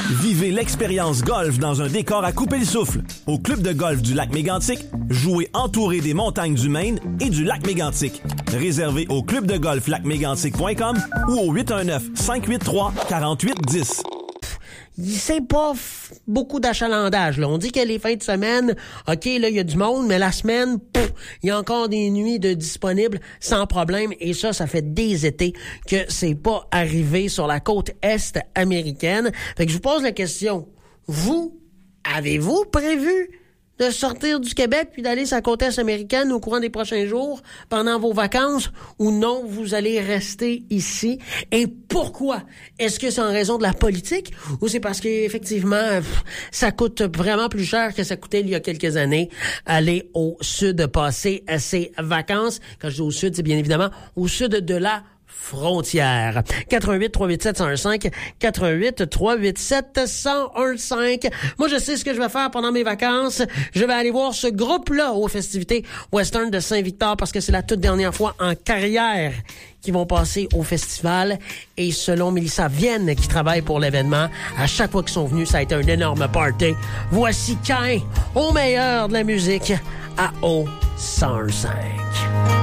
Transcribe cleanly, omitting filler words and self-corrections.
Vivez l'expérience golf dans un décor à couper le souffle. Au club de golf du lac Mégantic, jouez entouré des montagnes du Maine et du lac Mégantic. Réservé au clubdegolflacmégantic.com ou au 819-583-4810. C'est pas beaucoup d'achalandage, là. On dit que les fins de semaine, OK, là, il y a du monde, mais la semaine, il y a encore des nuits de disponibles sans problème. Et ça fait des étés que c'est pas arrivé sur la côte est américaine. Fait que je vous pose la question. Vous, avez-vous prévu de sortir du Québec puis d'aller sur la côte est américaine au courant des prochains jours pendant vos vacances ou non, vous allez rester ici? Et pourquoi? Est-ce que c'est en raison de la politique ou c'est parce qu'effectivement, ça coûte vraiment plus cher que ça coûtait il y a quelques années aller au sud passer ces vacances? Quand je dis au sud, c'est bien évidemment au sud de la frontière. 88-387-1015, 88-387-1015. Moi, je sais ce que je vais faire pendant mes vacances. Je vais aller voir ce groupe-là aux festivités Western de Saint-Victor parce que c'est la toute dernière fois en carrière qu'ils vont passer au festival. Et selon Mélissa Vienne, qui travaille pour l'événement, à chaque fois qu'ils sont venus, ça a été un énorme party. Voici Cain, au meilleur de la musique, à O105.